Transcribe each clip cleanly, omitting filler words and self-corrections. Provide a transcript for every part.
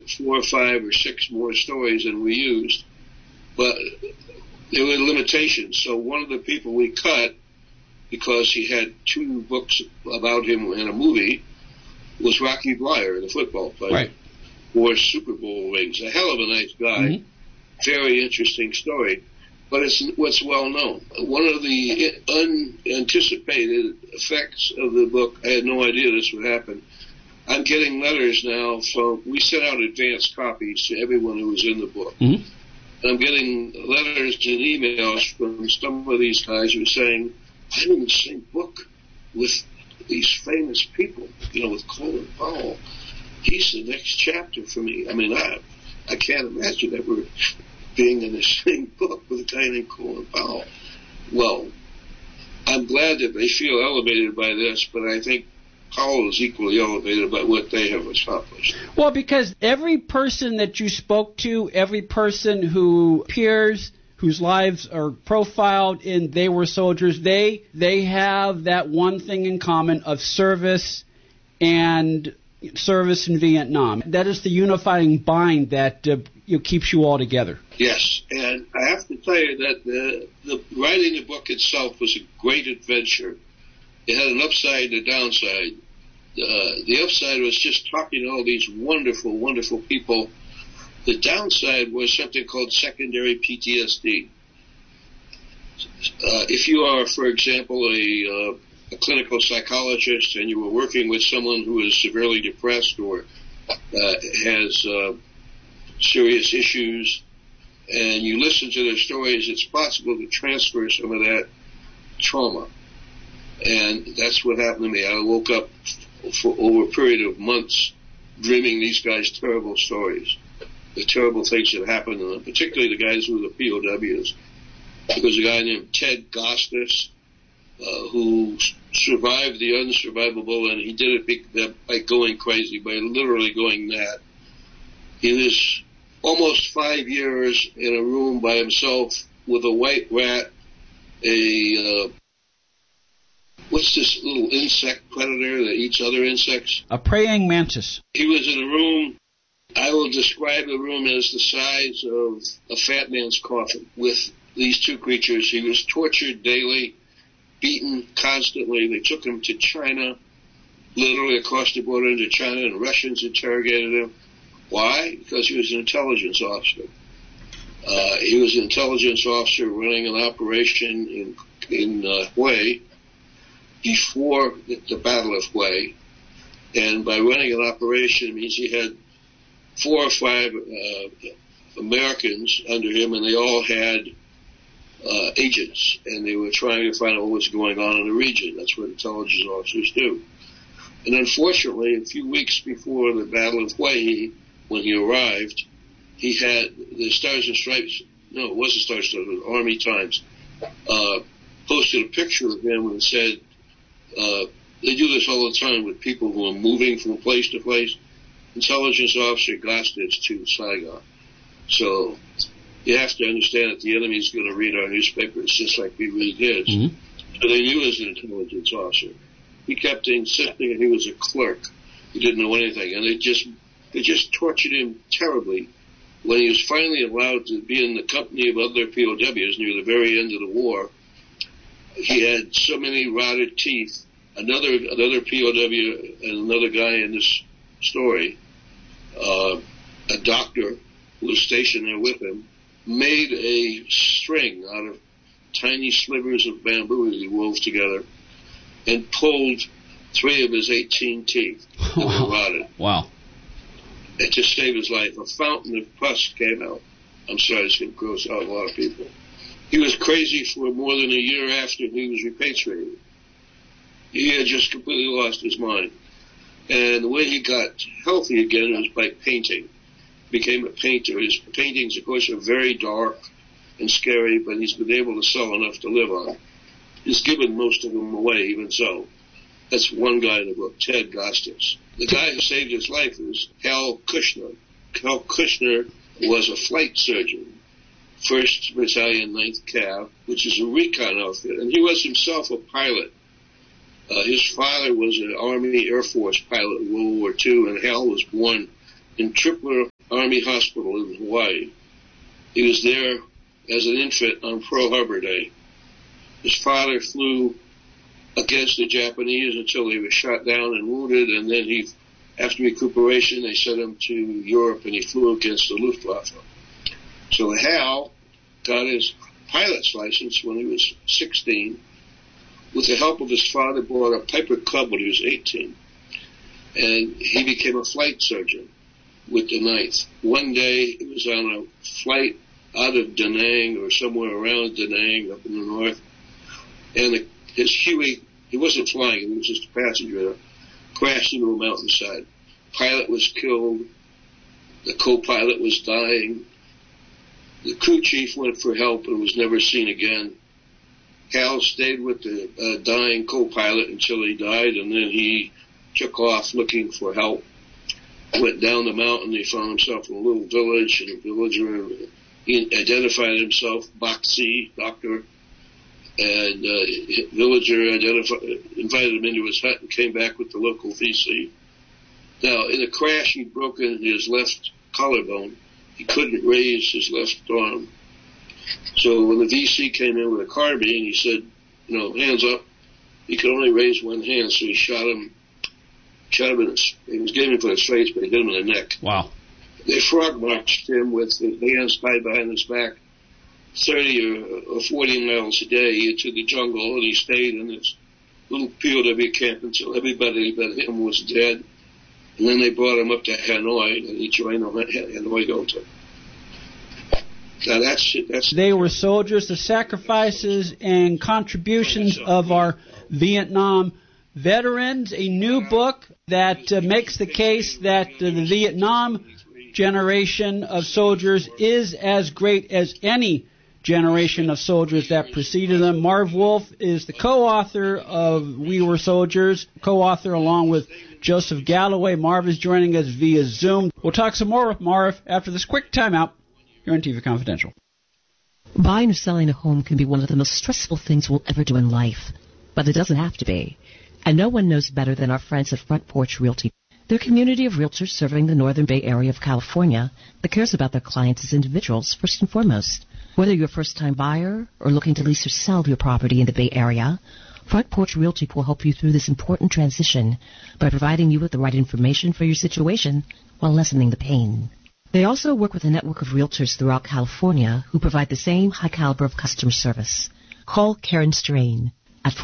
4 or 5 or 6 more stories than we used, but there were limitations. So one of the people we cut, because he had 2 books about him and a movie, was Rocky Bleier, the football player. Right. Wore Super Bowl rings. A hell of a nice guy. Very interesting story. But it's what's well known. One of the unanticipated effects of the book, I had no idea this would happen. I'm getting letters now we sent out advance copies to everyone who was in the book. I'm getting letters and emails from some of these guys who are saying, I'm in the same book with these famous people, with Colin Powell. He's the next chapter for me. I mean, I can't imagine ever being in the same book with a guy named Colin Powell. Well, I'm glad that they feel elevated by this, but I think Powell is equally elevated by what they have accomplished. Well, because every person that you spoke to, every person who appears, whose lives are profiled in They Were Soldiers, they have that one thing in common of service and service in Vietnam. That is the unifying bind that keeps you all together. Yes, and I have to tell you that the writing the book itself was a great adventure. It had an upside and a downside. The upside was just talking to all these wonderful, wonderful people. The downside was something called secondary PTSD. If you are, for example, a clinical psychologist and you were working with someone who is severely depressed or has serious issues, and you listen to their stories, it's possible to transfer some of that trauma. And that's what happened to me. I woke up for over a period of months dreaming these guys' terrible stories, the terrible things that happened to them, particularly the guys who were the POWs. There was a guy named Ted Gostis who survived the unsurvivable, and he did it by going crazy, by literally going mad. He was almost 5 years in a room by himself with a white rat, what's this little insect predator that eats other insects? A praying mantis. He was in a room, I will describe the room as the size of a fat man's coffin with these 2 creatures. He was tortured daily, beaten constantly. They took him to China, literally across the border into China, and Russians interrogated him. Why? Because he was an intelligence officer. He was an intelligence officer running an operation in Hue before the Battle of Hue. And by running an operation, it means he had 4 or 5 Americans under him, and they all had agents, and they were trying to find out what was going on in the region. That's what intelligence officers do. And unfortunately, a few weeks before the Battle of Hue, when he arrived, he had the Stars and Stripes, no, it wasn't Stars and Stripes, it was Army Times, posted a picture of him and said, they do this all the time with people who are moving from place to place. Intelligence officer Gostis to Saigon. So you have to understand that the enemy is going to read our newspapers just like we read his. So they knew he was an intelligence officer. He kept insisting that he was a clerk. He didn't know anything. And they just tortured him terribly. When he was finally allowed to be in the company of other POWs near the very end of the war, he had so many rotted teeth. Another POW and another guy in this story, a doctor who was stationed there with him, made a string out of tiny slivers of bamboo that he wove together and pulled 3 of his 18 teeth that were rotted. Wow. And to save his life, a fountain of pus came out. I'm sorry, it's going to gross out a lot of people. He was crazy for more than a year after he was repatriated. He had just completely lost his mind. And the way he got healthy again was by painting. He became a painter. His paintings, of course, are very dark and scary, but he's been able to sell enough to live on. He's given most of them away, even so. That's one guy in the book, Ted Gostis. The guy who saved his life was Hal Kushner. Hal Kushner was a flight surgeon, 1st Battalion, 9th Cav, which is a recon outfit, and he was himself a pilot. His father was an Army Air Force pilot in World War II, and Hal was born in Tripler Army Hospital in Hawaii. He was there as an infant on Pearl Harbor Day. His father flew against the Japanese until he was shot down and wounded, and then after recuperation, they sent him to Europe, and he flew against the Luftwaffe. So Hal got his pilot's license when he was 16. With the help of his father, bought a Piper Cub when he was 18. And he became a flight surgeon with the 9th. One day, he was on a flight out of Da Nang or somewhere around Da Nang up in the north. And his Huey, he wasn't flying, he was just a passenger, crashed into a mountainside. Pilot was killed. The co-pilot was dying. The crew chief went for help and was never seen again. Hal stayed with the dying co-pilot until he died, and then he took off looking for help. Went down the mountain. He found himself in a little village, and a villager, he identified himself, Baxi, doctor, and villager invited him into his hut and came back with the local VC. Now, in the crash, he'd broken his left collarbone. He couldn't raise his left arm. So when the VC came in with a carbine, he said, hands up. He could only raise one hand, so he shot him in he was getting him for his face, but he hit him in the neck. Wow. They frog marched him with his hands tied behind his back 30 or 40 miles a day into the jungle, and he stayed in this little POW camp until everybody but him was dead. And then they brought him up to Hanoi, and he joined the Hanoi Delta. Now that's They were soldiers, the sacrifices and contributions of our Vietnam veterans. A new book that makes the case that the Vietnam generation of soldiers is as great as any generation of soldiers that preceded them. Marv Wolf is the co-author of We Were Soldiers, co-author along with Joseph Galloway. Marv is joining us via Zoom. We'll talk some more with Marv after this quick timeout here on TV Confidential. Buying or selling a home can be one of the most stressful things we'll ever do in life, but it doesn't have to be. And no one knows better than our friends at Front Porch Realty. They're a community of realtors serving the Northern Bay Area of California that cares about their clients as individuals first and foremost. Whether you're a first-time buyer or looking to lease or sell your property in the Bay Area, Front Porch Realty will help you through this important transition by providing you with the right information for your situation while lessening the pain. They also work with a network of realtors throughout California who provide the same high caliber of customer service. Call Karen Strain at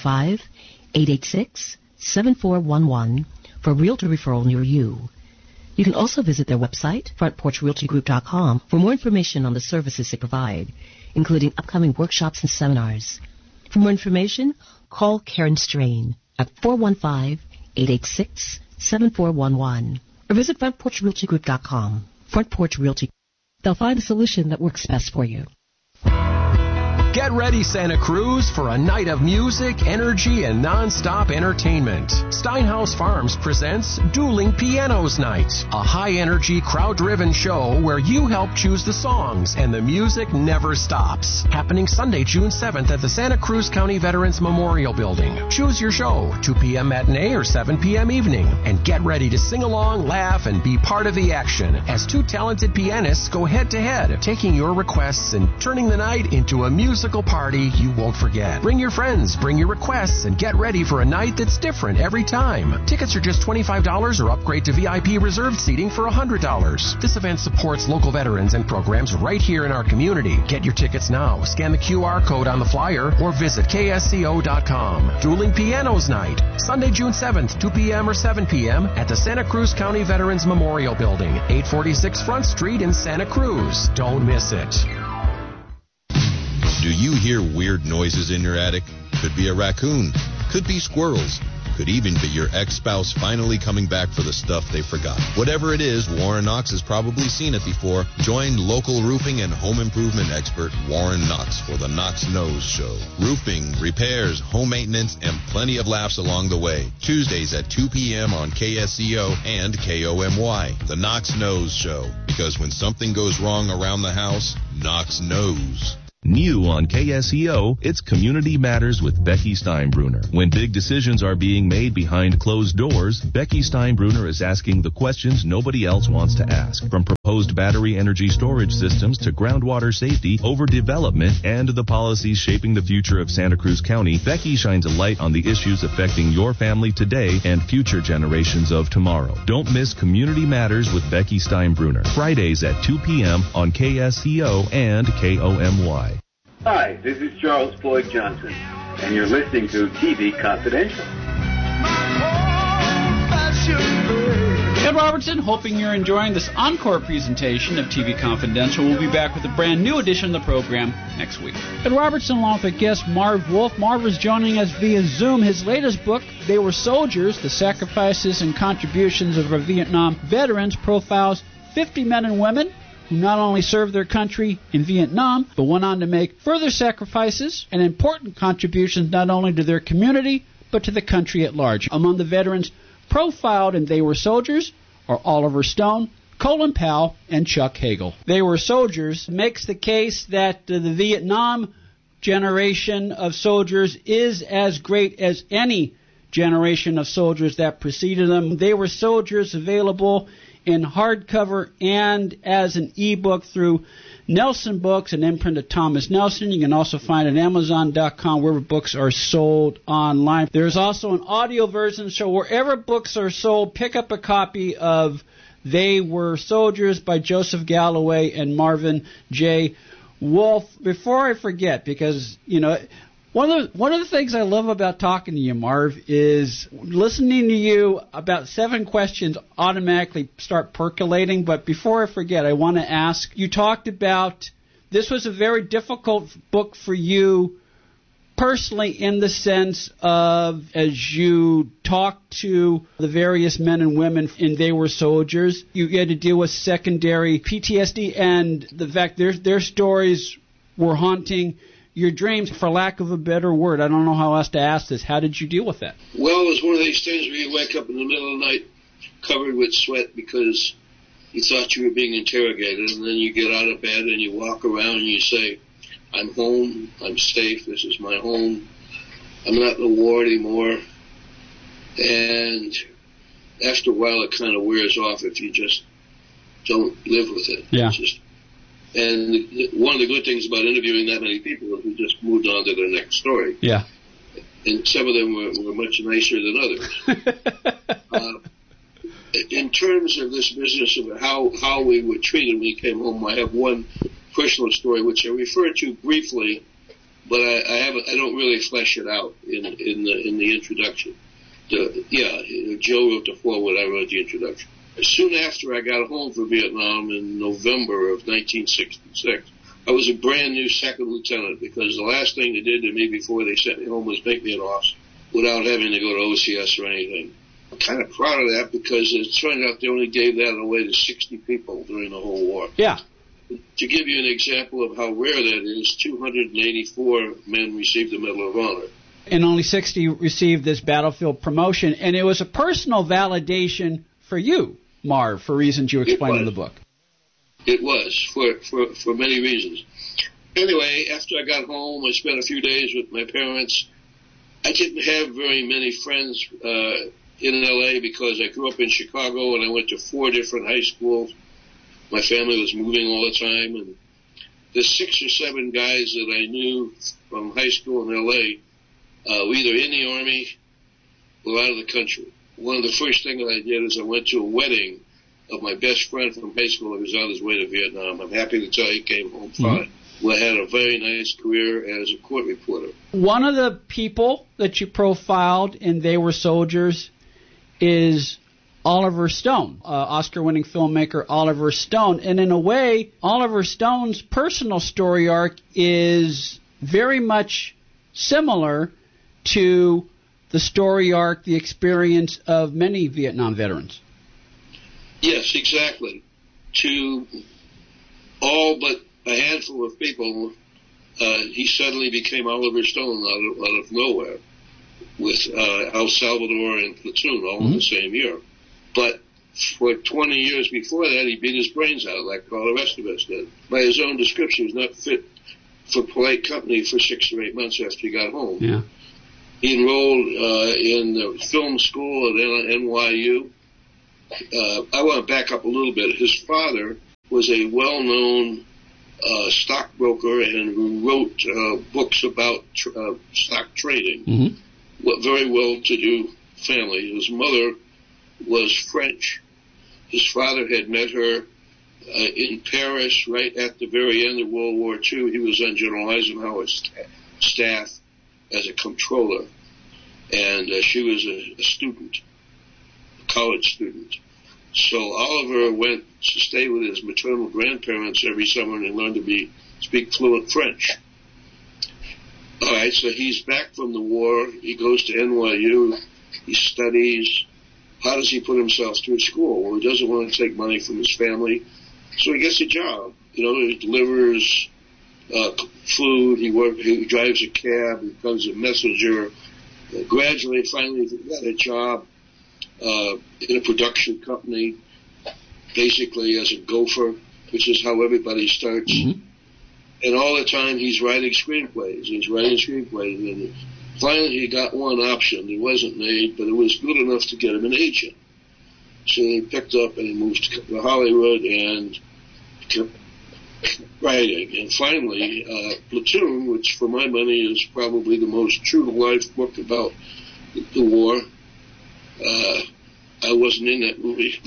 415-886-7411 for a realtor referral near you. You can also visit their website, frontporchrealtygroup.com, for more information on the services they provide, including upcoming workshops and seminars. For more information, call Karen Strain at 415-886-7411 or visit frontporchrealtygroup.com. Front Porch Realty. They'll find a solution that works best for you. Get ready, Santa Cruz, for a night of music, energy, and non-stop entertainment. Steinhaus Farms presents Dueling Pianos Night, a high-energy, crowd-driven show where you help choose the songs and the music never stops. Happening Sunday, June 7th at the Santa Cruz County Veterans Memorial Building. Choose your show, 2 p.m. matinee or 7 p.m. evening, and get ready to sing along, laugh, and be part of the action as two talented pianists go head-to-head, taking your requests and turning the night into a musical party you won't forget. Bring your friends, bring your requests, and get ready for a night that's different every time. Tickets are just $25 or upgrade to VIP reserved seating for $100. This event supports local veterans and programs right here in our community. Get your tickets now. Scan the QR code on the flyer or visit ksco.com. Dueling Pianos Night, Sunday, June 7th, 2 p.m. or 7 p.m. at the Santa Cruz County Veterans Memorial Building, 846 Front Street in Santa Cruz. Don't miss it. Do you hear weird noises in your attic? Could be a raccoon, could be squirrels, could even be your ex-spouse finally coming back for the stuff they forgot. Whatever it is, Warren Knox has probably seen it before. Join local roofing and home improvement expert Warren Knox for the Knox Knows Show. Roofing, repairs, home maintenance, and plenty of laughs along the way. Tuesdays at 2 p.m. on KSCO and KOMY. The Knox Knows Show. Because when something goes wrong around the house, Knox knows. New on KSEO, it's Community Matters with Becky Steinbruner. When big decisions are being made behind closed doors, Becky Steinbruner is asking the questions nobody else wants to ask. From proposed battery energy storage systems to groundwater safety, overdevelopment, and the policies shaping the future of Santa Cruz County, Becky shines a light on the issues affecting your family today and future generations of tomorrow. Don't miss Community Matters with Becky Steinbruner. Fridays at 2 p.m. on KSEO and KOMY. Hi, this is Charles Floyd Johnson, and you're listening to TV Confidential. Ed Robertson, hoping you're enjoying this encore presentation of TV Confidential. We'll be back with a brand new edition of the program next week. Ed Robertson, along with guest Marv Wolf. Marv is joining us via Zoom. His latest book, They Were Soldiers, The Sacrifices and Contributions of Our Vietnam Veterans, profiles 50 men and women who not only served their country in Vietnam, but went on to make further sacrifices and important contributions not only to their community, but to the country at large. Among the veterans profiled in They Were Soldiers are Oliver Stone, Colin Powell, and Chuck Hagel. They Were Soldiers makes the case that the Vietnam generation of soldiers is as great as any generation of soldiers that preceded them. They Were Soldiers, available in hardcover and as an ebook through Nelson Books, an imprint of Thomas Nelson. You can also find it at Amazon.com, wherever books are sold online. There's also an audio version, so wherever books are sold, pick up a copy of They Were Soldiers by Joseph Galloway and Marvin J. Wolf. Before I forget, because, you know, one of the things I love about talking to you, Marv, is listening to you. About 7 questions automatically start percolating. But before I forget, I want to ask, you talked about this was a very difficult book for you personally, in the sense of, as you talked to the various men and women in They Were Soldiers, you had to deal with secondary PTSD and the fact their stories were haunting your dreams, for lack of a better word. I don't know how else to ask this. How did you deal with that? Well, it was one of these things where you wake up in the middle of the night covered with sweat because you thought you were being interrogated, and then you get out of bed and you walk around and you say, I'm home, I'm safe, this is my home, I'm not in the war anymore. And after a while it kind of wears off if you just don't live with it. Yeah. And one of the good things about interviewing that many people is we just moved on to their next story. Yeah. And some of them were much nicer than others. In terms of this business of how we were treated when we came home, I have one personal story which I refer to briefly, but I don't really flesh it out in the introduction. Joe wrote the foreword, I wrote the introduction. Soon after I got home from Vietnam in November of 1966, I was a brand new second lieutenant because the last thing they did to me before they sent me home was make me an officer without having to go to OCS or anything. I'm kind of proud of that because it turned out they only gave that away to 60 people during the whole war. Yeah. To give you an example of how rare that is, 284 men received the Medal of Honor. And only 60 received this battlefield promotion. And it was a personal validation for you, Marv, for reasons you explain in the book. It was, for many reasons. Anyway, after I got home, I spent a few days with my parents. I didn't have very many friends in L.A. because I grew up in Chicago and I went to 4 different high schools. My family was moving all the time, and the 6 or 7 guys that I knew from high school in L.A. Were either in the Army or out of the country. One of the first things I did is I went to a wedding of my best friend from high school who was on his way to Vietnam. I'm happy to tell you he came home fine. Mm-hmm. I had a very nice career as a court reporter. One of the people that you profiled in They Were Soldiers is Oliver Stone, Oscar-winning filmmaker Oliver Stone. And in a way, Oliver Stone's personal story arc is very much similar to the story arc, the experience of many Vietnam veterans. Yes, exactly. To all but a handful of people, he suddenly became Oliver Stone out of nowhere with El Salvador and Platoon all in the same year. But for 20 years before that, he beat his brains out like all the rest of us did. By his own description, he was not fit for polite company for 6 or 8 months after he got home. Yeah. He enrolled in the film school at NYU. I want to back up a little bit. His father was a well-known stockbroker and who wrote books about stock trading. Mm-hmm. Very well-to-do family. His mother was French. His father had met her in Paris right at the very end of World War II. He was on General Eisenhower's staff as a comptroller, and she was a student, a college student. So Oliver went to stay with his maternal grandparents every summer and learned to speak fluent French. All right, so he's back from the war. He goes to NYU. He studies. How does he put himself through school? Well, he doesn't want to take money from his family, so he gets a job. He delivers food. He drives a cab. He becomes a messenger. Gradually, finally, he got a job in a production company, basically as a gopher, which is how everybody starts. Mm-hmm. And all the time he's writing screenplays. And finally he got one option. It wasn't made, but it was good enough to get him an agent. So he picked up and he moved to Hollywood and kept writing. And finally, Platoon, which for my money is probably the most true-to-life book about the war. I wasn't in that movie.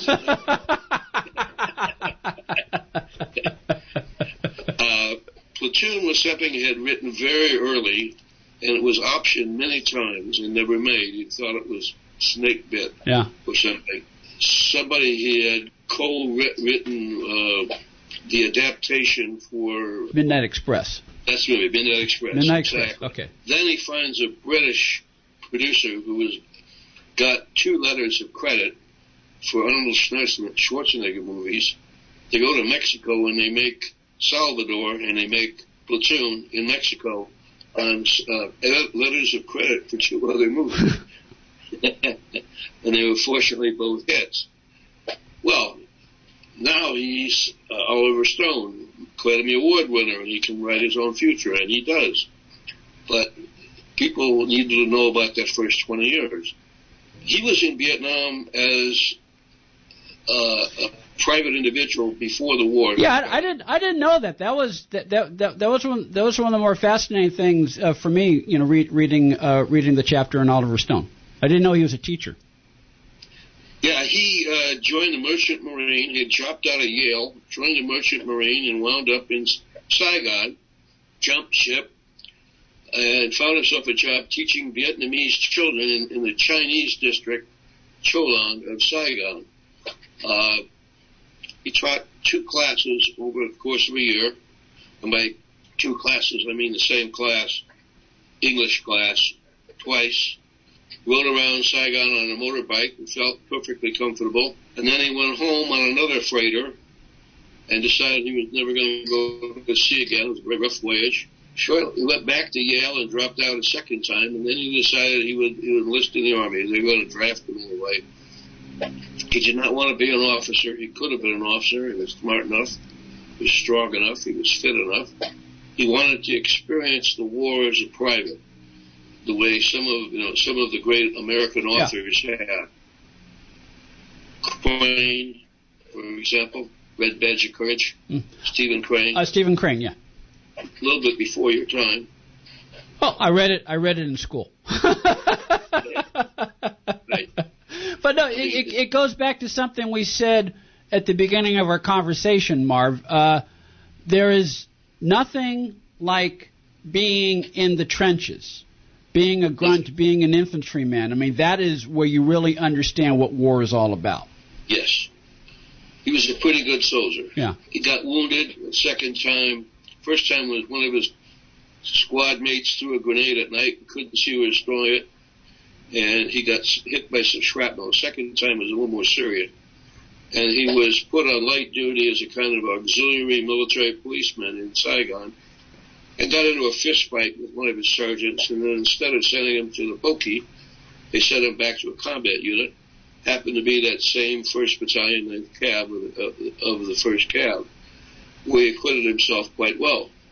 Platoon was something he had written very early, and it was optioned many times and never made. He thought it was snake bit or something. Somebody he had co-written the adaptation for Midnight Express. That's the movie, Midnight Express. Midnight Express, exactly. Okay. Then he finds a British producer who got 2 letters of credit for Arnold Schwarzenegger movies. They go to Mexico and they make Salvador and they make Platoon in Mexico on letters of credit for 2 other movies. And they were fortunately both hits. Well, now he's Oliver Stone, Academy Award winner, and he can write his own future, and he does. But people need to know about that first 20 years. He was in Vietnam as a private individual before the war. Yeah, I didn't know that. That was one of the more fascinating things for me. Reading the chapter on Oliver Stone. I didn't know he was a teacher. Yeah, he joined the Merchant Marine. He had dropped out of Yale, joined the Merchant Marine, and wound up in Saigon, jumped ship, and found himself a job teaching Vietnamese children in the Chinese district, Cholang, of Saigon. He taught 2 classes over the course of a year, and by 2 classes I mean the same class, English class, twice. Rode around Saigon on a motorbike and felt perfectly comfortable. And then he went home on another freighter and decided he was never going to go to sea again. It was a very rough voyage. He went back to Yale and dropped out a second time, and then he decided he would enlist in the Army. They were going to draft him anyway. He did not want to be an officer. He could have been an officer. He was smart enough. He was strong enough. He was fit enough. He wanted to experience the war as a private, the way some of the great American authors had. Crane, for example, Red Badge of Courage. Stephen Crane. Stephen Crane, yeah. A little bit before your time. Oh, I read it in school. Right. But no, it goes back to something we said at the beginning of our conversation, Marv. There is nothing like being in the trenches, being a grunt, being an infantryman. I mean, that is where you really understand what war is all about. Yes. He was a pretty good soldier. Yeah. He got wounded the second time. First time was one of his squad mates threw a grenade at night and couldn't see who was throwing it, and he got hit by some shrapnel. The second time was a little more serious. And he was put on light duty as a kind of auxiliary military policeman in Saigon and got into a fist fight with one of his sergeants, and then instead of sending him to the Boki, they sent him back to a combat unit. Happened to be that same 1st Battalion, 9th Cav of the 1st Cav, where he acquitted himself quite well.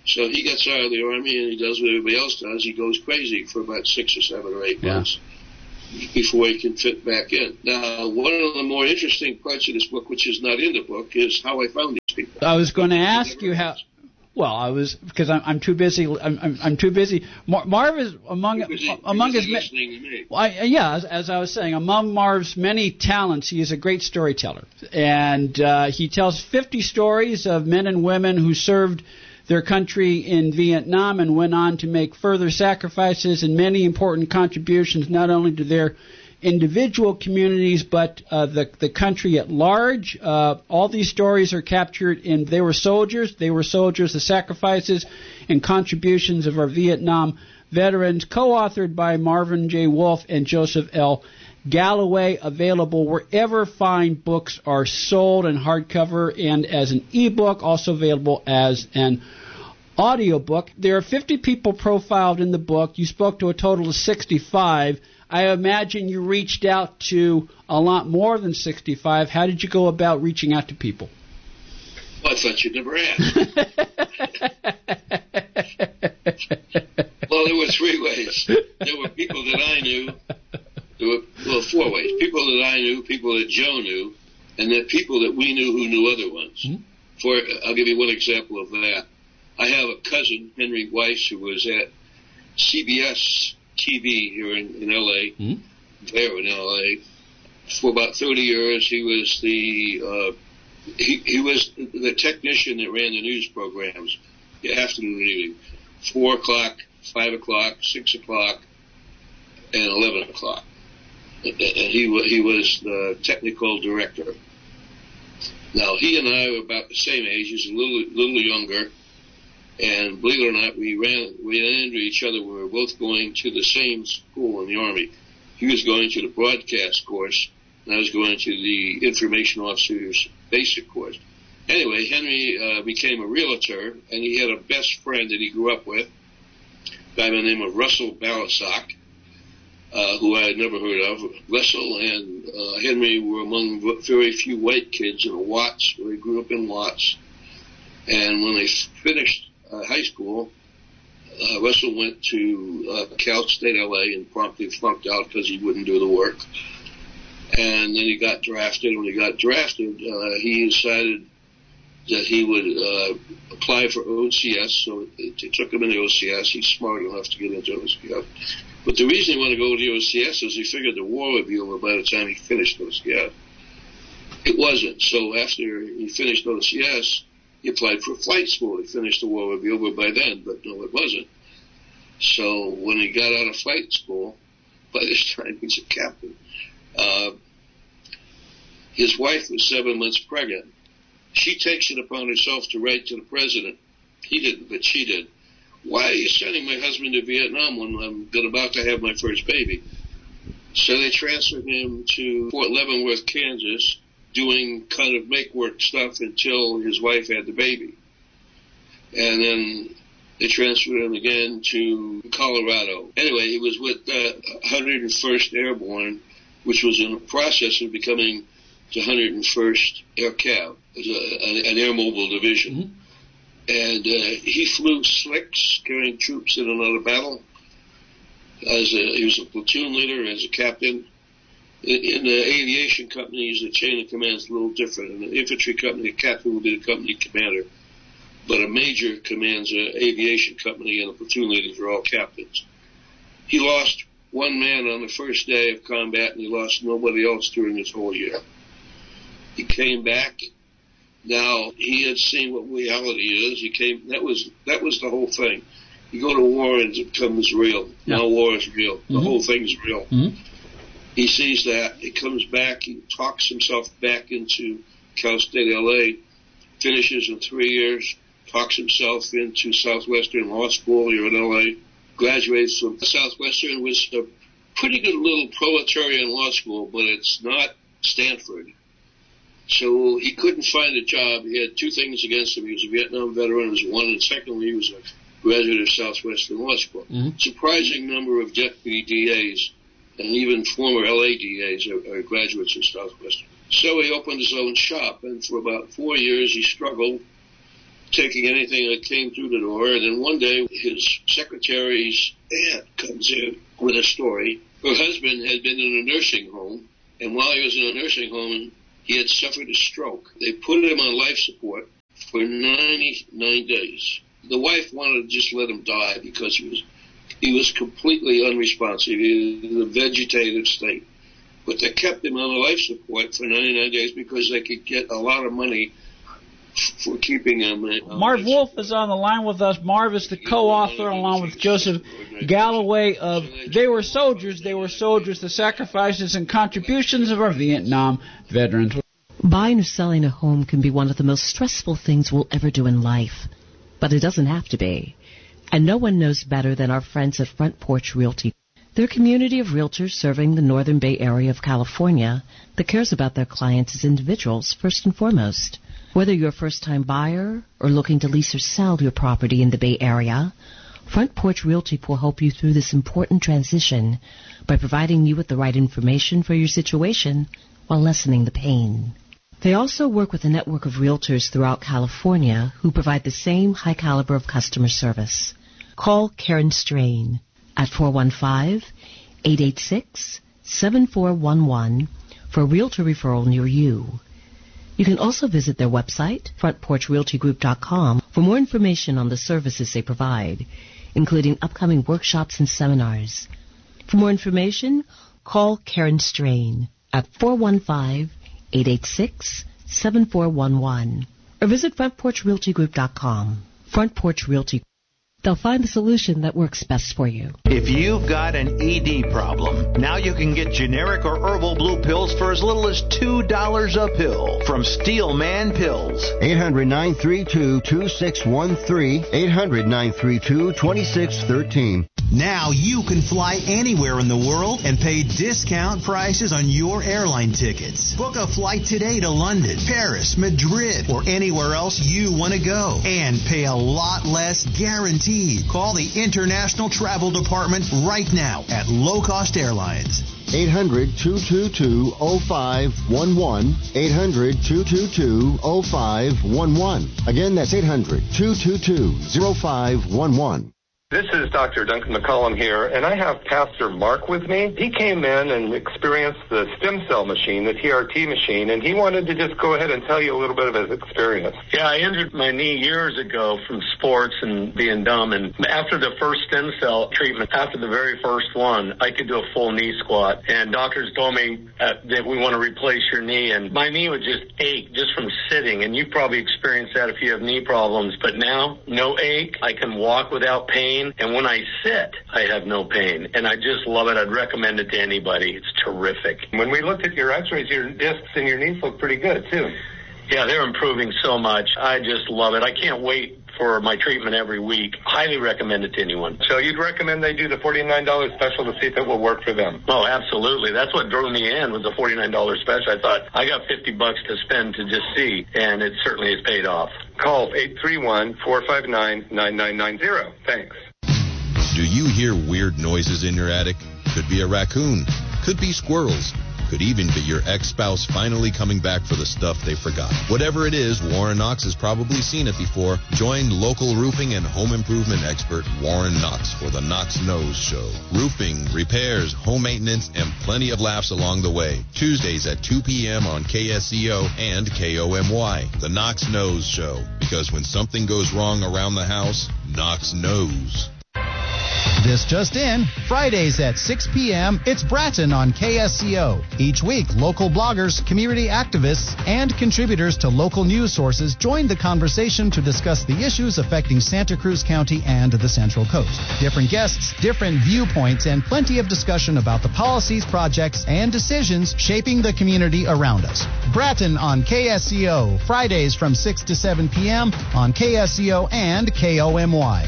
So he gets out of the Army and he does what everybody else does. He goes crazy for about 6 or 7 or 8 months before he can fit back in. Now, one of the more interesting parts of this book, which is not in the book, is how I found these people. I was going to ask you how. Well, I was because I'm too busy. I'm too busy. Marv is among his listening to me. Well, as I was saying, among Marv's many talents, he is a great storyteller, and he tells 50 stories of men and women who served their country in Vietnam and went on to make further sacrifices and many important contributions, not only to their individual communities, but the country at large. All these stories are captured in They Were Soldiers, the sacrifices and contributions of our Vietnam veterans, co-authored by Marvin J. Wolf and Joseph L. Galloway, available wherever fine books are sold in hardcover and as an ebook, also available as an audiobook. There are 50 people profiled in the book. You spoke to a total of 65. I imagine you reached out to a lot more than 65. How did you go about reaching out to people? Well, I thought you'd never asked. Well, there were 3 ways. There were people that I knew. There were 4 ways. People that I knew, people that Joe knew, and then people that we knew who knew other ones. Mm-hmm. I'll give you one example of that. I have a cousin, Henry Weiss, who was at CBS TV here in L.A., there in L.A. For about 30 years. He was he was the technician that ran the news programs, the afternoon and evening, 4 o'clock, 5 o'clock, 6 o'clock, and 11 o'clock. And he was the technical director. Now, he and I were about the same age. He's a little younger. And believe it or not, we ran into each other. We were both going to the same school in the Army. He was going to the broadcast course, and I was going to the information officer's basic course. Anyway, Henry became a realtor, and he had a best friend that he grew up with, a guy by the name of Russell Balasag, who I had never heard of. Russell and Henry were among very few white kids in Watts, where he grew up in Watts. And when they finished high school, Russell went to Cal State LA and promptly flunked out because he wouldn't do the work. And then he got drafted. When he got drafted, he decided that he would apply for OCS. So they took him into OCS. He's smart enough to get into OCS. But the reason he wanted to go to the OCS is he figured the war would be over by the time he finished OCS. It wasn't. So after he finished OCS, he applied for flight school. He finished the war would be over by then, but no, it wasn't. So when he got out of flight school, by this time he's a captain, his wife was 7 months pregnant. She takes it upon herself to write to the president. He didn't, but she did. Why are you sending my husband to Vietnam when I'm about to have my first baby? So they transferred him to Fort Leavenworth, Kansas, doing kind of make-work stuff until his wife had the baby. And then they transferred him again to Colorado. Anyway, he was with 101st Airborne, which was in the process of becoming the 101st Air Cav, an air mobile division. Mm-hmm. And he flew slicks, carrying troops in another battle. He was a platoon leader, as a captain. In the aviation companies, the chain of command is a little different. In the infantry company, a captain will be the company commander. But a major commands an aviation company, and the platoon leaders are all captains. He lost one man on the first day of combat, and he lost nobody else during his whole year. He came back. Now, he had seen what reality is. That was the whole thing. You go to war and it becomes real. Yeah. Now war is real. Mm-hmm. The whole thing's real. Mm-hmm. He sees that. He comes back. He talks himself back into Cal State LA, finishes in 3 years, talks himself into Southwestern Law School here in LA, graduates from Southwestern, was a pretty good little proletarian law school, but it's not Stanford. So he couldn't find a job. He had 2 things against him. He was a Vietnam veteran, as one, and secondly, he was a graduate of Southwestern Law School. Mm-hmm. Surprising number of deputy DAs and even former LA DAs are graduates of Southwestern. So he opened his own shop, and for about 4 years he struggled. taking anything that came through the door. And then one day, his secretary's aunt comes in with a story. Her husband had been in a nursing home, and while he was in a nursing home, he had suffered a stroke. They put him on life support for 99 days. The wife wanted to just let him die because he was completely unresponsive. He was in a vegetative state. But they kept him on life support for 99 days because they could get a lot of money for keeping him. Marv Wolf is on the line with us. Marv is the co-author, along with Joseph Galloway, of They Were Soldiers, the Sacrifices and Contributions of Our Vietnam Veterans. Buying or selling a home can be one of the most stressful things we'll ever do in life. But it doesn't have to be. And no one knows better than our friends at Front Porch Realty. They're a community of realtors serving the Northern Bay Area of California that cares about their clients as individuals first and foremost. Whether you're a first-time buyer or looking to lease or sell your property in the Bay Area, Front Porch Realty will help you through this important transition by providing you with the right information for your situation while lessening the pain. They also work with a network of realtors throughout California who provide the same high caliber of customer service. Call Karen Strain at 415-886-7411 for a realtor referral near you. You can also visit their website, frontporchrealtygroup.com, for more information on the services they provide, including upcoming workshops and seminars. For more information, call Karen Strain at 415-886-7411 or visit frontporchrealtygroup.com. Front Porch Realty. They'll find the solution that works best for you. If you've got an ED problem, now you can get generic or herbal blue pills for as little as $2 a pill from Steelman Pills. 800-932-2613, 800-932-2613. Now you can fly anywhere in the world and pay discount prices on your airline tickets. Book a flight today to London, Paris, Madrid, or anywhere else you want to go and pay a lot less guaranteed. Call the International Travel Department right now at Low Cost Airlines. 800-222-0511, 800-222-0511. Again, that's 800-222-0511. This is Dr. Duncan McCollum here, and I have Pastor Mark with me. He came in and experienced the stem cell machine, the TRT machine, and he wanted to just go ahead and tell you a little bit of his experience. Yeah, I injured my knee years ago from sports and being dumb, and after the first stem cell treatment, after the very first one, I could do a full knee squat, and doctors told me that we want to replace your knee, and my knee would just ache just from sitting, and you've probably experienced that if you have knee problems, but now, no ache. I can walk without pain. And when I sit, I have no pain. And I just love it. I'd recommend it to anybody. It's terrific. When we looked at your x-rays, your discs and your knees look pretty good, too. Yeah, they're improving so much. I just love it. I can't wait for my treatment every week. Highly recommend it to anyone. So you'd recommend they do the $49 special to see if it will work for them? Oh, absolutely. That's what drew me in, was the $49 special. I thought, I got $50 to spend to just see, and it certainly has paid off. Call 831-459-9990. Thanks. Do you hear weird noises in your attic? Could be a raccoon, could be squirrels, could even be your ex-spouse finally coming back for the stuff they forgot. Whatever it is, Warren Knox has probably seen it before. Join local roofing and home improvement expert Warren Knox for the Knox Knows Show. Roofing, repairs, home maintenance, and plenty of laughs along the way. Tuesdays at 2 p.m. on KSCO and KOMY. The Knox Knows Show. Because when something goes wrong around the house, Knox knows. This just in, Fridays at 6 p.m., it's Bratton on KSCO. Each week, local bloggers, community activists, and contributors to local news sources join the conversation to discuss the issues affecting Santa Cruz County and the Central Coast. Different guests, different viewpoints, and plenty of discussion about the policies, projects, and decisions shaping the community around us. Bratton on KSCO, Fridays from 6 to 7 p.m. on KSCO and KOMY.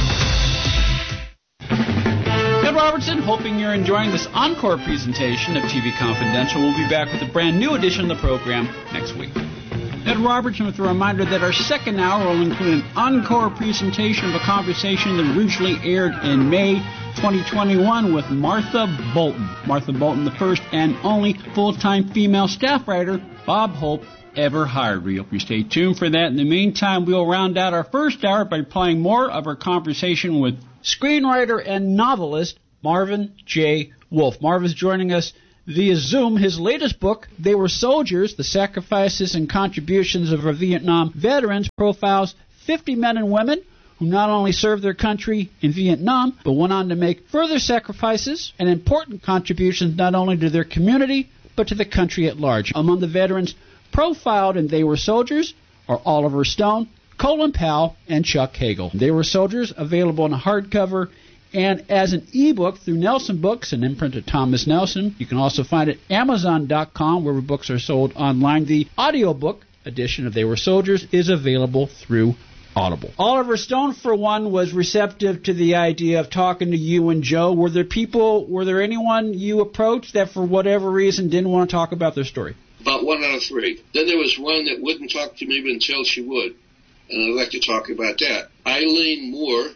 Ed Robertson, hoping you're enjoying this encore presentation of TV Confidential. We'll be back with a brand new edition of the program next week. Ed Robertson with a reminder that our second hour will include an encore presentation of a conversation that originally aired in May 2021 with Martha Bolton. Martha Bolton, the first and only full-time female staff writer. Bob Hope ever hired. We hope you stay tuned for that. In the meantime, we'll round out our first hour by playing more of our conversation with screenwriter and novelist Marvin J. Wolf. Marvin's joining us via Zoom. His latest book, They Were Soldiers, The Sacrifices and Contributions of Our Vietnam Veterans, profiles 50 men and women who not only served their country in Vietnam, but went on to make further sacrifices and important contributions not only to their community, but to the country at large. Among the veterans profiled in They Were Soldiers are Oliver Stone, Colin Powell, and Chuck Hagel. They Were Soldiers, available in a hardcover and as an ebook through Nelson Books, an imprint of Thomas Nelson. You can also find it at Amazon.com, where books are sold online. The audiobook edition of They Were Soldiers is available through Audible. Oliver Stone, for one, was receptive to the idea of talking to you and Joe. Were there anyone you approached that for whatever reason didn't want to talk about their story? About 1 out of 3. Then there was one that wouldn't talk to me until she would, and I'd like to talk about that. Eileen Moore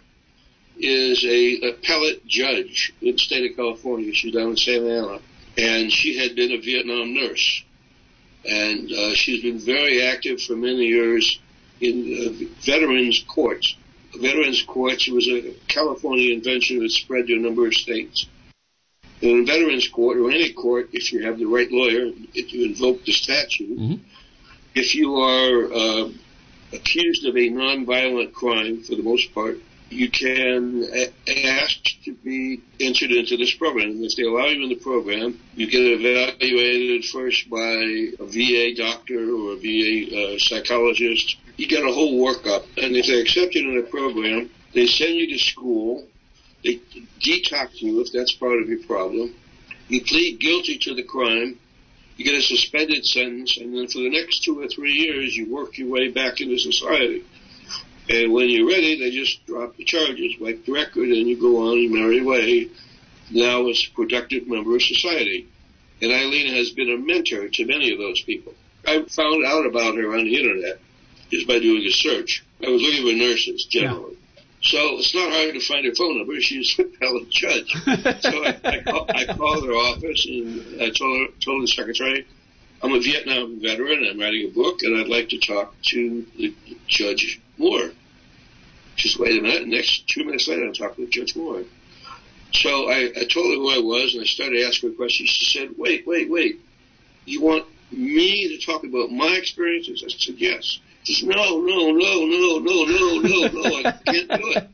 is a appellate judge in the state of California. She's down in Santa Ana, and she had been a Vietnam nurse. And she's been very active for many years in veterans courts. Veterans courts was a California invention that spread to a number of states. In a veterans court, or any court, if you have the right lawyer, if you invoke the statute, if you are accused of a nonviolent crime, for the most part, you can ask to be entered into this program. And if they allow you in the program, you get evaluated first by a VA doctor or a VA psychologist. You get a whole workup. And if they accept you in the program, they send you to school. They detox you if that's part of your problem. You plead guilty to the crime. You get a suspended sentence. And then for the next 2 or 3 years, you work your way back into society. And when you're ready, they just drop the charges, wipe the record, and you go on your merry way, now as a productive member of society. And Eileen has been a mentor to many of those people. I found out about her on the Internet just by doing a search. I was looking for nurses, generally. Yeah. So it's not hard to find her phone number. She's an appellate judge. So I called her office, and I told the secretary, I'm a Vietnam veteran, I'm writing a book, and I'd like to talk to the Judge Moore. She said, wait a minute. Next 2 minutes later, I'm talking to Judge Moore. So I told her who I was, and I started asking her questions. She said, wait. You want me to talk about my experiences? I said, yes. She said, no, I can't do it.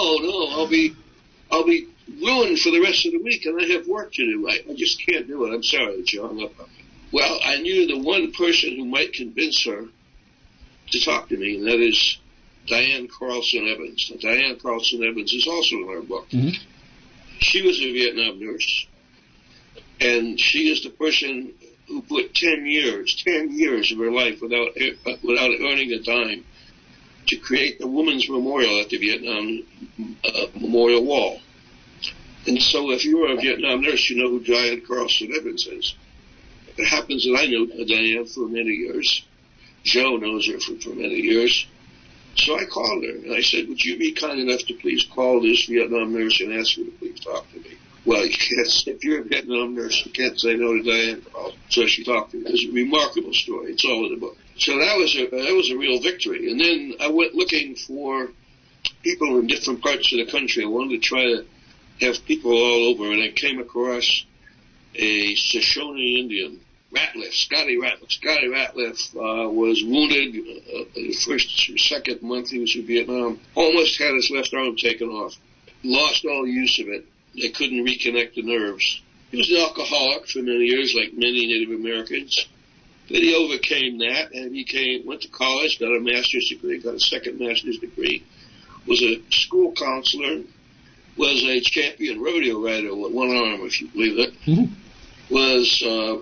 No, I'll be ruined for the rest of the week, and I have work to do. I just can't do it. I'm sorry that you hung up on me. Well, I knew the one person who might convince her to talk to me, and that is Diane Carlson Evans. Now, Diane Carlson Evans is also in our book. Mm-hmm. She was a Vietnam nurse, and she is the person who put 10 years of her life without earning a dime to create the Women's Memorial at the Vietnam Memorial Wall. And so if you are a Vietnam nurse, you know who Diane Carlson Evans is. It happens that I know Diane for many years. Joe knows her for many years. So I called her, and I said, would you be kind enough to please call this Vietnam nurse and ask her to please talk to me? Well, you can't, if you're a Vietnam nurse, you can't say no to Diane Carlson. So she talked to me. It's a remarkable story. It's all in the book. So that was a real victory. And then I went looking for people in different parts of the country. I wanted to try to have people all over, and I came across a Shoshone Indian, Scotty Ratliff. Scotty Ratliff was wounded the first or second month he was in Vietnam. Almost had his left arm taken off. Lost all use of it. They couldn't reconnect the nerves. He was an alcoholic for many years, like many Native Americans. But he overcame that, and he went to college, got a master's degree, got a second master's degree, was a school counselor, was a champion rodeo rider with one arm, if you believe it. Mm-hmm. Was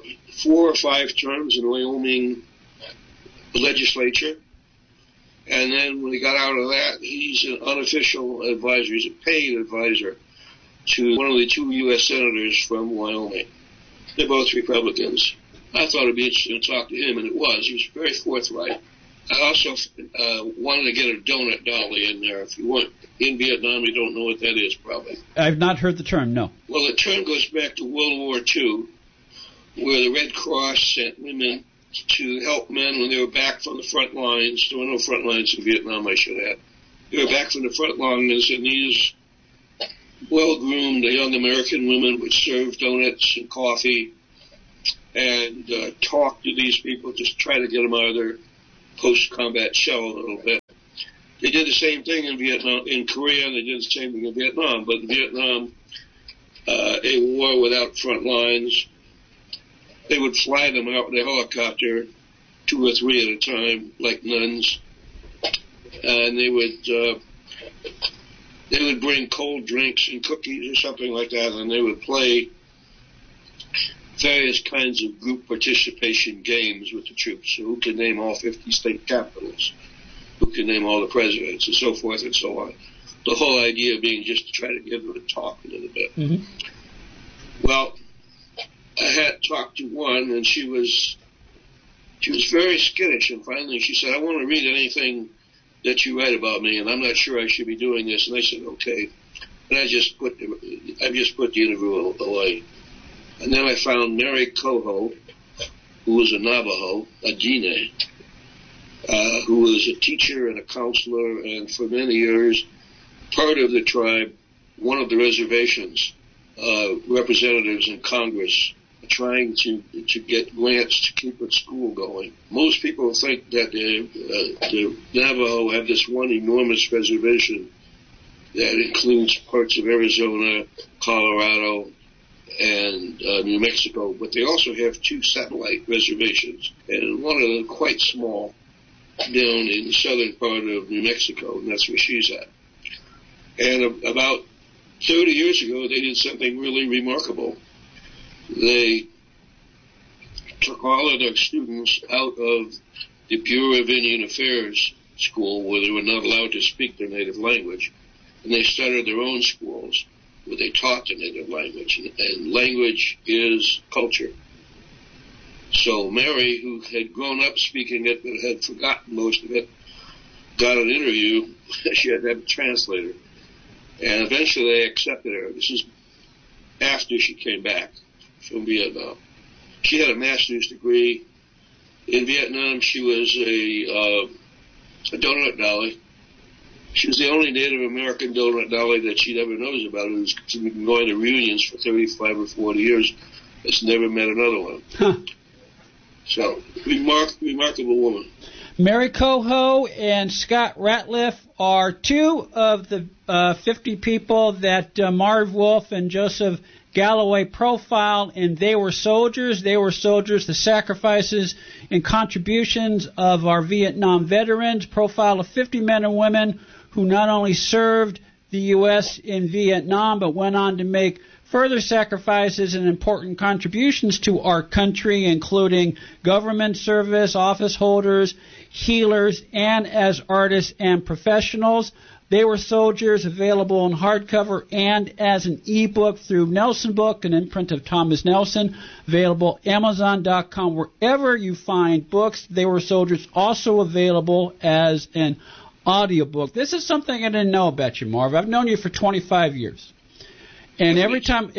4 or 5 terms in the Wyoming legislature. And then when he got out of that, he's an unofficial advisor. He's a paid advisor to one of the 2 U.S. senators from Wyoming. They're both Republicans. I thought it'd be interesting to talk to him, and it was. He was very forthright. I also wanted to get a donut dolly in there. If you want, in Vietnam, you don't know what that is, probably. I've not heard the term, no. Well, the term goes back to World War II, where the Red Cross sent women to help men when they were back from the front lines. There were no front lines in Vietnam, I should add. They were back from the front lines, and these well-groomed young American women would serve donuts and coffee and talk to these people, just try to get them out of their post-combat shell a little bit. They did the same thing in Vietnam, in Korea, and they did the same thing in Vietnam. But in Vietnam, a war without front lines, they would fly them out with a helicopter, 2 or 3 at a time, like nuns, and they would bring cold drinks and cookies or something like that, and they would play various kinds of group participation games with the troops. So who can name all 50 state capitals? Who can name all the presidents, and so forth and so on. The whole idea being just to try to get them to talk a little bit. Mm-hmm. Well, I had talked to one, and she was very skittish, and finally she said, I want to read anything that you write about me, and I'm not sure I should be doing this. And I said, okay. And I just put the interview away. And then I found Mary Coho, who was a Navajo, a Diné, who was a teacher and a counselor, and for many years part of the tribe, one of the reservations, representatives in Congress, trying to get grants to keep its school going. Most people think that the Navajo have this one enormous reservation that includes parts of Arizona, Colorado, and New Mexico, but they also have 2 satellite reservations, and one of them quite small down in the southern part of New Mexico, and that's where she's at. And about 30 years ago, they did something really remarkable. They took all of their students out of the Bureau of Indian Affairs school, where they were not allowed to speak their native language, and they started their own schools where they taught the native language, and language is culture. So Mary, who had grown up speaking it but had forgotten most of it, got an interview. She had to have a translator, and eventually they accepted her. This is after she came back from Vietnam. She had a master's degree. In Vietnam, she was a donut dolly. She was the only Native American donut dolly that she'd ever knows about, who's been going to reunions for 35 or 40 years. Has never met another one. Huh. So, remarkable woman. Mary Coho and Scott Ratliff are 2 of the 50 people that Marv Wolf and Joseph Galloway profiled, and they were soldiers. They were soldiers. The sacrifices and contributions of our Vietnam veterans. Profile of 50 men and women who not only served the U.S. in Vietnam, but went on to make further sacrifices and important contributions to our country, including government service, office holders, healers, and as artists and professionals. They Were Soldiers, available in hardcover and as an ebook through Nelson Book, an imprint of Thomas Nelson, available Amazon.com, wherever you find books. They Were Soldiers, also available as an audiobook. This is something I didn't know about you, Marv. I've known you for 25 years. And every time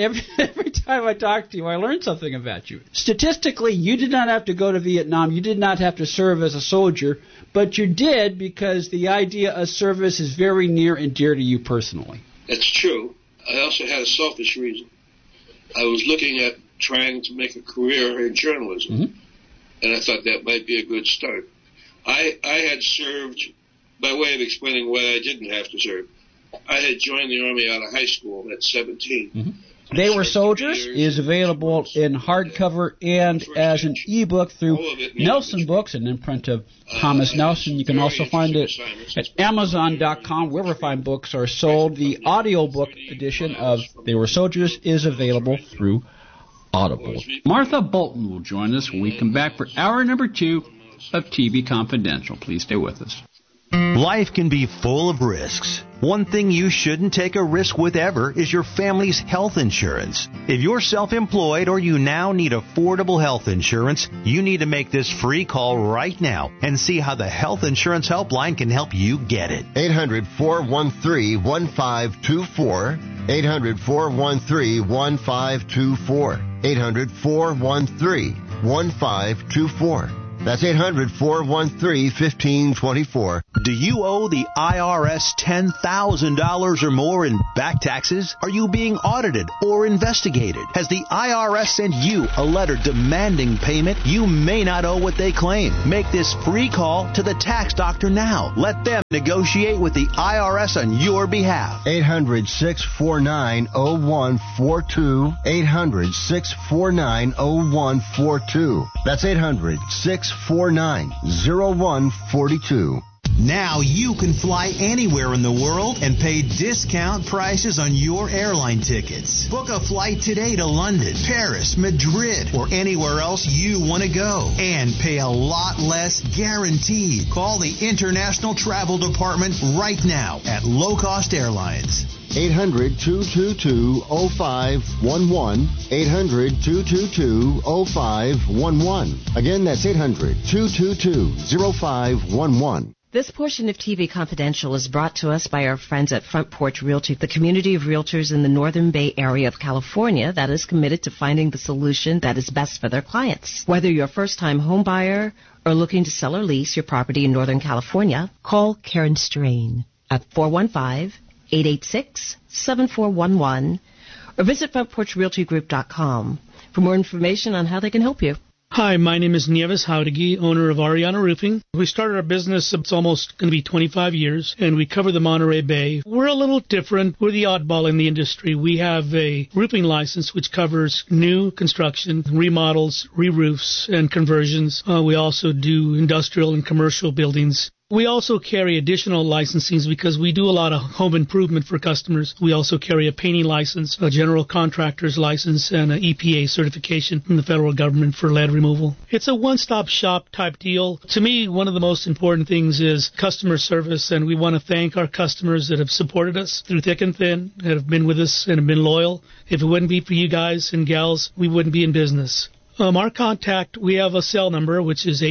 I talk to you, I learn something about you. Statistically, you did not have to go to Vietnam. You did not have to serve as a soldier, but you did because the idea of service is very near and dear to you personally. That's true. I also had a selfish reason. I was looking at trying to make a career in journalism, mm-hmm. and I thought that might be a good start. I had served, by way of explaining why I didn't have to serve, I had joined the Army out of high school at 17. Mm-hmm. They Were Soldiers is available in hardcover and as an ebook through Nelson Books, an imprint of Thomas Nelson. You can also find it at Amazon.com, wherever fine books are sold. The audiobook edition of They Were Soldiers is available through Audible. Martha Bolton will join us when we come back for hour number 2 of TV Confidential. Please stay with us. Life can be full of risks. One thing you shouldn't take a risk with ever is your family's health insurance. If you're self-employed or you now need affordable health insurance, you need to make this free call right now and see how the Health Insurance Helpline can help you get it. 800-413-1524. 800-413-1524. 800-413-1524. That's 800-413-1524. Do you owe the IRS $10,000 or more in back taxes? Are you being audited or investigated? Has the IRS sent you a letter demanding payment? You may not owe what they claim. Make this free call to the tax doctor now. Let them negotiate with the IRS on your behalf. 800-649-0142. 800-649-0142. That's 800-649-0142. Now you can fly anywhere in the world and pay discount prices on your airline tickets. Book a flight today to London, Paris, Madrid, or anywhere else you want to go. And pay a lot less guaranteed. Call the International Travel Department right now at Low Cost Airlines. 800-222-0511. 800-222-0511. Again, that's 800-222-0511. This portion of TV Confidential is brought to us by our friends at Front Porch Realty, the community of realtors in the Northern Bay area of California that is committed to finding the solution that is best for their clients. Whether you're a first-time home buyer or looking to sell or lease your property in Northern California, call Karen Strain at 415-886-7411 or visit frontporchrealtygroup.com for more information on how they can help you. Hi, my name is Nieves Jauregui, owner of Ariana Roofing. We started our business, it's almost going to be 25 years, and we cover the Monterey Bay. We're a little different. We're the oddball in the industry. We have a roofing license which covers new construction, remodels, re-roofs, and conversions. We also do industrial and commercial buildings. We also carry additional licensings because we do a lot of home improvement for customers. We also carry a painting license, a general contractor's license, and an EPA certification from the federal government for lead removal. It's a one-stop shop type deal. To me, one of the most important things is customer service, and we want to thank our customers that have supported us through thick and thin, that have been with us and have been loyal. If it wouldn't be for you guys and gals, we wouldn't be in business. Our contact, we have a cell number, which is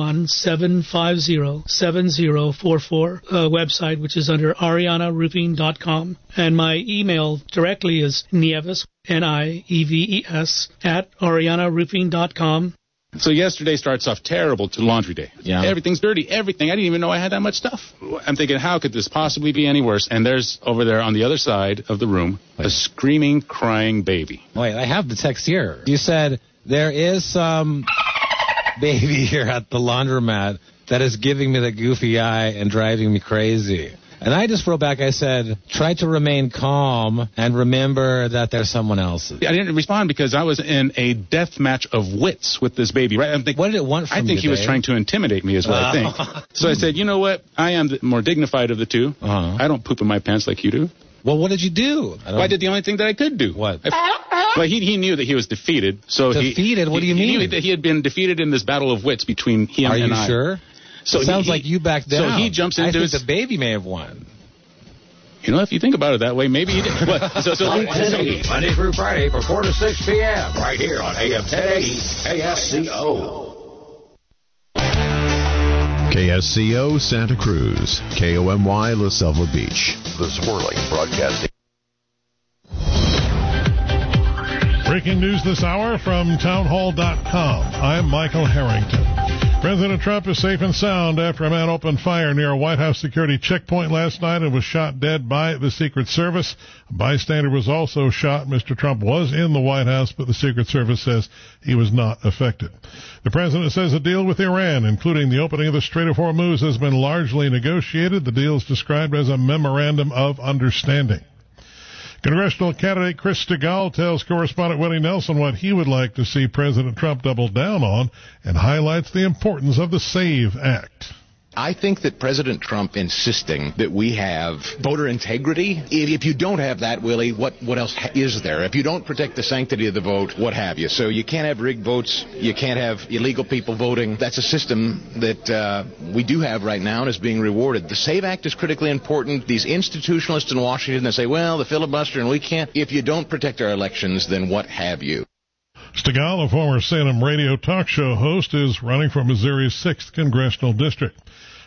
831-750-7044, website, which is under arianaroofing.com. And my email directly is Nieves, Nieves, at arianaroofing.com. So yesterday starts off terrible to laundry day. Yeah. Everything's dirty, everything. I didn't even know I had that much stuff. I'm thinking, how could this possibly be any worse? And there's, over there on the other side of the room, a screaming, crying baby. Wait, I have the text here. You said... There is some baby here at the laundromat that is giving me the goofy eye and driving me crazy. And I just wrote back, I said, try to remain calm and remember that there's someone else. I didn't respond because I was in a death match of wits with this baby, right? I'm thinking, what did it want from you, I think he was trying to intimidate me is what I think. So I said, you know what? I am the more dignified of the two. I don't poop in my pants like you do. Well, what did you do? I did the only thing that I could do. What? Well, he knew that he was defeated. So defeated? What do you mean? He knew that he had been defeated in this battle of wits between him and I. Are you sure? So it sounds like you backed down. So he jumps into I think the baby may have won. You know, if you think about it that way, maybe he did. Monday through Friday from 4 to 6 p.m. right here on AM 1080 KSCO. KSCO Santa Cruz, KOMY La Selva Beach. The Swirling Broadcasting. Breaking news this hour from townhall.com. I'm Michael Harrington. President Trump is safe and sound after a man opened fire near a White House security checkpoint last night and was shot dead by the Secret Service. A bystander was also shot. Mr. Trump was in the White House, but the Secret Service says he was not affected. The president says a deal with Iran, including the opening of the Strait of Hormuz, has been largely negotiated. The deal is described as a memorandum of understanding. Congressional candidate Chris Stigall tells correspondent Willie Nelson what he would like to see President Trump double down on and highlights the importance of the SAVE Act. I think that President Trump insisting that we have voter integrity, if you don't have that, Willie, what else is there? If you don't protect the sanctity of the vote, what have you? So you can't have rigged votes. You can't have illegal people voting. That's a system that we do have right now and is being rewarded. The SAVE Act is critically important. These institutionalists in Washington that say, well, the filibuster and we can't. If you don't protect our elections, then what have you? Stigall, a former Salem radio talk show host, is running for Missouri's 6th congressional district.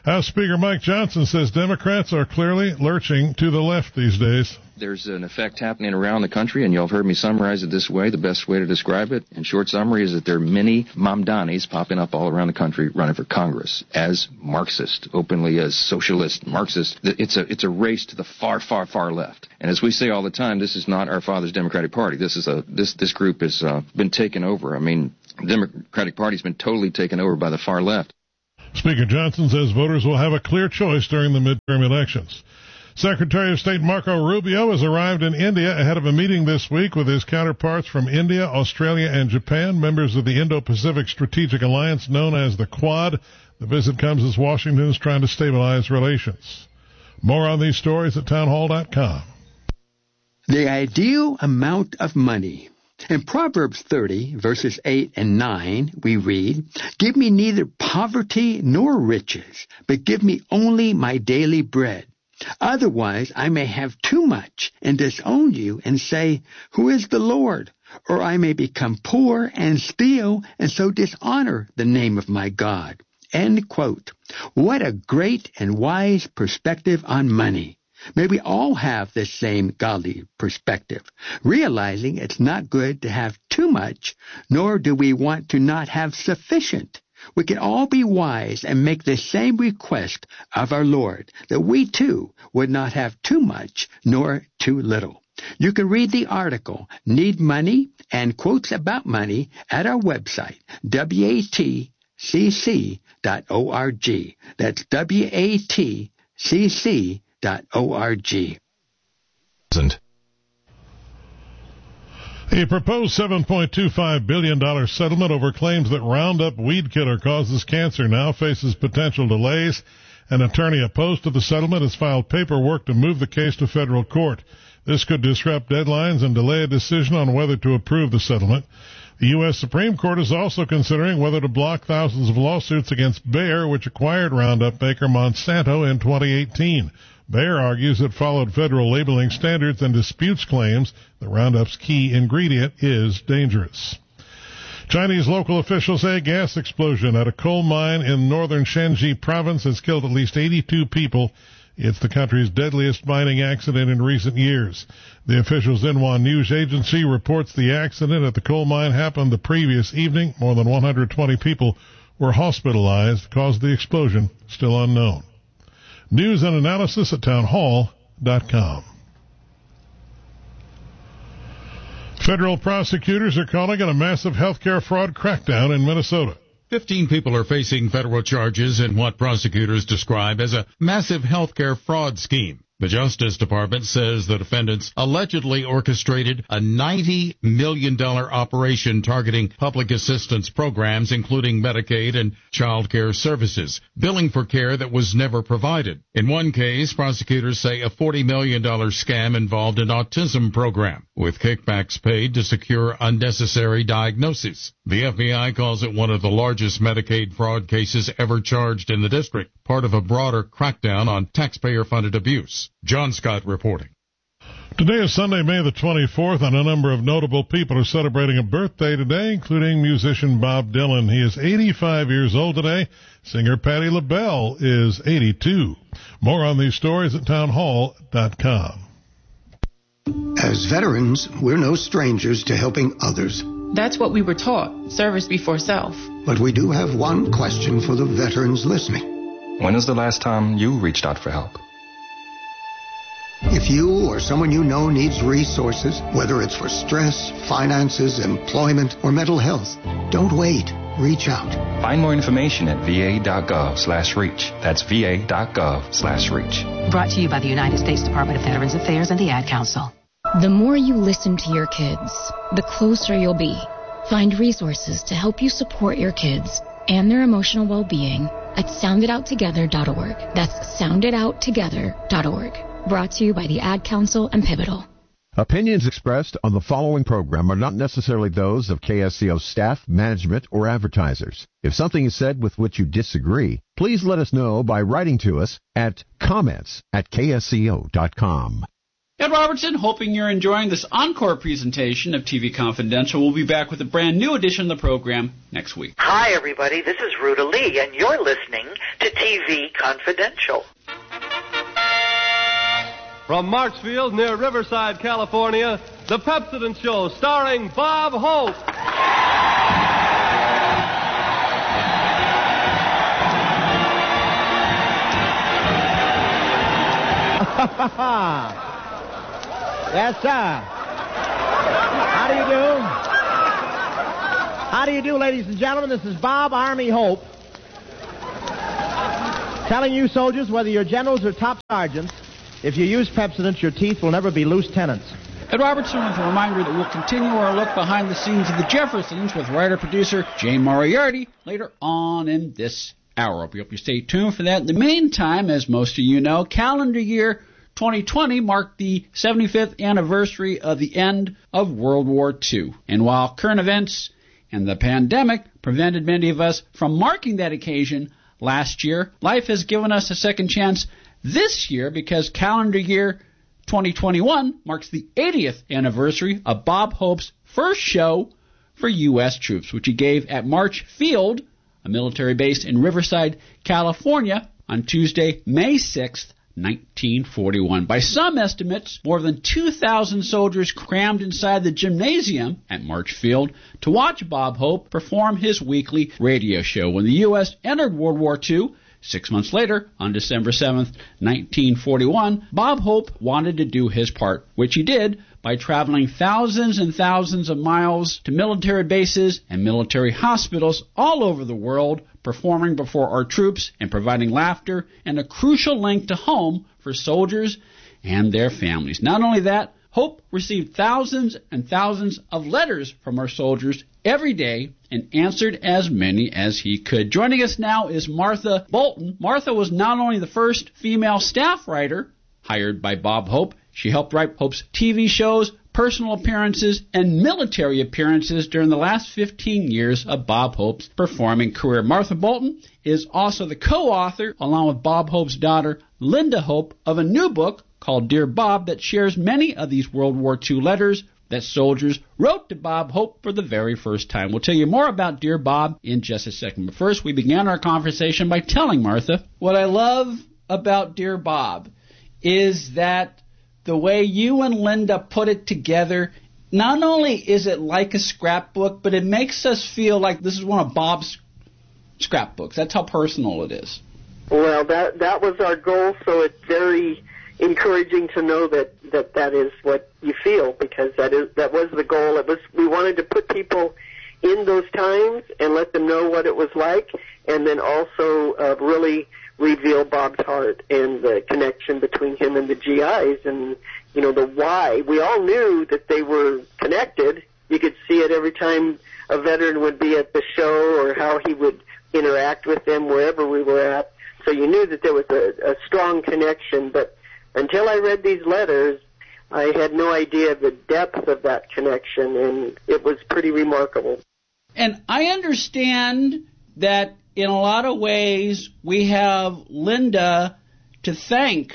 House Speaker Mike Johnson says Democrats are clearly lurching to the left these days. There's an effect happening around the country, and y'all have heard me summarize it this way. The best way to describe it, in short summary, is that there are many Mamdanis popping up all around the country running for Congress as Marxist, openly as socialist, Marxist. It's a race to the far, far, far left. And as we say all the time, this is not our father's Democratic Party. This group has been taken over. I mean, the Democratic Party's been totally taken over by the far left. Speaker Johnson says voters will have a clear choice during the midterm elections. Secretary of State Marco Rubio has arrived in India ahead of a meeting this week with his counterparts from India, Australia, and Japan, members of the Indo-Pacific Strategic Alliance known as the Quad. The visit comes as Washington is trying to stabilize relations. More on these stories at townhall.com. The ideal amount of money. In Proverbs 30, verses 8 and 9, we read, "Give me neither poverty nor riches, but give me only my daily bread. Otherwise I may have too much and disown you and say, 'Who is the Lord?' Or I may become poor and steal and so dishonor the name of my God." End quote. What a great and wise perspective on money. May we all have this same godly perspective, realizing it's not good to have too much, nor do we want to not have sufficient. We can all be wise and make the same request of our Lord, that we too would not have too much nor too little. You can read the article, Need Money, and quotes about money at our website, watcc.org. That's watcc.org. A proposed $7.25 billion settlement over claims that Roundup weed killer causes cancer now faces potential delays. An attorney opposed to the settlement has filed paperwork to move the case to federal court. This could disrupt deadlines and delay a decision on whether to approve the settlement. The U.S. Supreme Court is also considering whether to block thousands of lawsuits against Bayer, which acquired Roundup maker Monsanto in 2018. Bayer argues it followed federal labeling standards and disputes claims that Roundup's key ingredient is dangerous. Chinese local officials say a gas explosion at a coal mine in northern Shenji province has killed at least 82 people. It's the country's deadliest mining accident in recent years. The official Xinhua News Agency reports the accident at the coal mine happened the previous evening. More than 120 people were hospitalized. The cause of the explosion still unknown. News and analysis at townhall.com. Federal prosecutors are calling it a massive healthcare fraud crackdown in Minnesota. 15 people are facing federal charges in what prosecutors describe as a massive healthcare fraud scheme. The Justice Department says the defendants allegedly orchestrated a $90 million operation targeting public assistance programs, including Medicaid and child care services, billing for care that was never provided. In one case, prosecutors say a $40 million scam involved an autism program, with kickbacks paid to secure unnecessary diagnoses. The FBI calls it one of the largest Medicaid fraud cases ever charged in the district, part of a broader crackdown on taxpayer-funded abuse. John Scott reporting. Today is Sunday, May the 24th, and a number of notable people are celebrating a birthday today, including musician Bob Dylan. He is 85 years old today. Singer Patti LaBelle is 82. More on these stories at townhall.com. As veterans, we're no strangers to helping others. That's what we were taught, service before self. But we do have one question for the veterans listening. When was the last time you reached out for help? If you or someone you know needs resources, whether it's for stress, finances, employment, or mental health, don't wait. Reach out. Find more information at va.gov/reach. That's va.gov/reach. Brought to you by the United States Department of Veterans Affairs and the Ad Council. The more you listen to your kids, the closer you'll be. Find resources to help you support your kids and their emotional well-being at sounditouttogether.org. That's sounditouttogether.org. Brought to you by the Ad Council and Pivotal. Opinions expressed on the following program are not necessarily those of KSCO staff, management, or advertisers. If something is said with which you disagree, please let us know by writing to us at comments@ksco.com. Ed Robertson, hoping you're enjoying this encore presentation of TV Confidential. We'll be back with a brand new edition of the program next week. Hi, everybody. This is Ruta Lee, and you're listening to TV Confidential. From Marksfield, near Riverside, California, The Pepsodent Show, starring Bob Hope. Yes, sir. How do you do? How do you do, ladies and gentlemen? This is Bob Army Hope telling you soldiers, whether you're generals or top sergeants, if you use Pepsodent, your teeth will never be lieutenants. Ed Robertson with a reminder that we'll continue our look behind the scenes of the Jeffersons with writer-producer Jane Moriarty later on in this hour. We hope you stay tuned for that. In the meantime, as most of you know, calendar year 2020 marked the 75th anniversary of the end of World War II. And while current events and the pandemic prevented many of us from marking that occasion last year, life has given us a second chance this year because calendar year 2021 marks the 80th anniversary of Bob Hope's first show for U.S. troops, which he gave at March Field, a military base in Riverside, California, on Tuesday, May 6th, 1941. By some estimates, more than 2,000 soldiers crammed inside the gymnasium at March Field to watch Bob Hope perform his weekly radio show. When the U.S. entered World War II, 6 months later, on December 7th, 1941, Bob Hope wanted to do his part, which he did by traveling thousands and thousands of miles to military bases and military hospitals all over the world, performing before our troops and providing laughter and a crucial link to home for soldiers and their families. Not only that, Hope received thousands and thousands of letters from our soldiers every day and answered as many as he could. Joining us now is Martha Bolton. Martha was not only the first female staff writer hired by Bob Hope, she helped write Hope's TV shows, personal appearances, and military appearances during the last 15 years of Bob Hope's performing career. Martha Bolton is also the co-author, along with Bob Hope's daughter, Linda Hope, of a new book called Dear Bob that shares many of these World War II letters that soldiers wrote to Bob Hope for the very first time. We'll tell you more about Dear Bob in just a second. But first, we began our conversation by telling Martha, what I love about Dear Bob is that the way you and Linda put it together, not only is it like a scrapbook, but it makes us feel like this is one of Bob's scrapbooks. That's how personal it is. Well, that was our goal, so it's very encouraging to know that is what you feel, because that was the goal. We wanted to put people in those times and let them know what it was like, and then also really reveal Bob's heart and the connection between him and the GIs, and the why. We all knew that they were connected. You could see it every time a veteran would be at the show, or how he would interact with them wherever we were at. So you knew that there was a strong connection, but until I read these letters, I had no idea the depth of that connection, and it was pretty remarkable. And I understand that in a lot of ways we have Linda to thank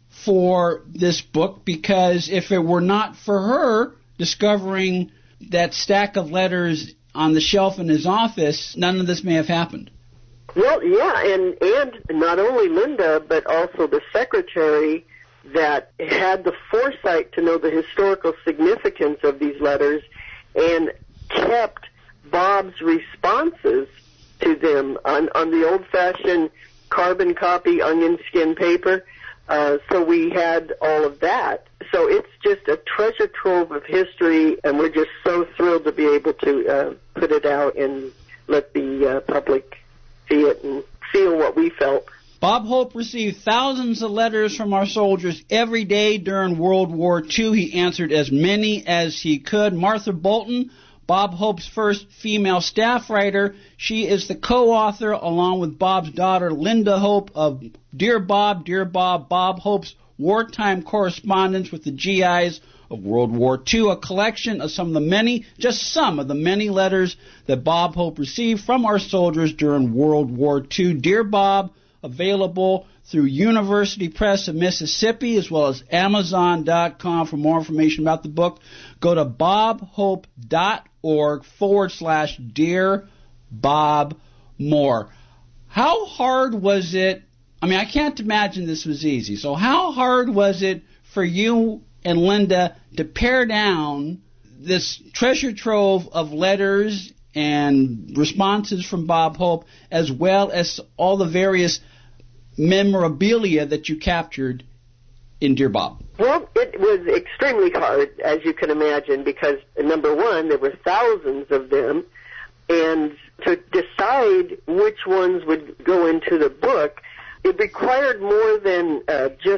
for this book, because if it were not for her discovering that stack of letters on the shelf in his office, none of this may have happened. Well, yeah, and not only Linda, but also the secretary that had the foresight to know the historical significance of these letters and kept Bob's responses to them on the old-fashioned carbon copy onion skin paper. So we had all of that. So it's just a treasure trove of history, and we're just so thrilled to be able to put it out and let the public see it and feel what we felt. Bob Hope received thousands of letters from our soldiers every day during World War II. He answered as many as he could. Martha Bolton, Bob Hope's first female staff writer, she is the co-author, along with Bob's daughter, Linda Hope, of Dear Bob, Bob Hope's wartime correspondence with the GIs of World War II, a collection of some of the many letters that Bob Hope received from our soldiers during World War II. Dear Bob, available through University Press of Mississippi, as well as Amazon.com. For more information about the book, go to bobhope.org/Dear Bob Moore. How hard was it? I mean, I can't imagine this was easy. So how hard was it for you and Linda to pare down this treasure trove of letters and responses from Bob Hope, as well as all the various memorabilia that you captured in Dear Bob? Well, it was extremely hard, as you can imagine, because, number one, there were thousands of them, and to decide which ones would go into the book, it required more than just